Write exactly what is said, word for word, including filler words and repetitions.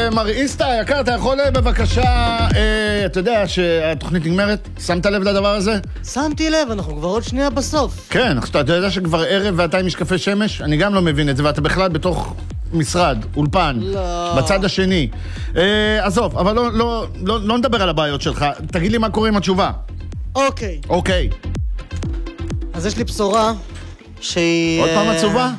מר איסטה, יקר, אתה יכול בבקשה, אה, אתה יודע שהתוכנית נגמרת? שמת לב לדבר הזה? שמתי לב, אנחנו כבר עוד שנייה בסוף. כן, אתה יודע שכבר ערב ואתה עם משקפי שמש? אני גם לא מבין את זה, ואתה בכלל בתוך משרד, אולפן, לא. בצד השני. אה, עזוב, אבל לא, לא, לא, לא נדבר על הבעיות שלך. תגיד לי מה קורה עם התשובה. אוקיי. אוקיי. אז יש לי בשורה שהיא... עוד פעם עצובה?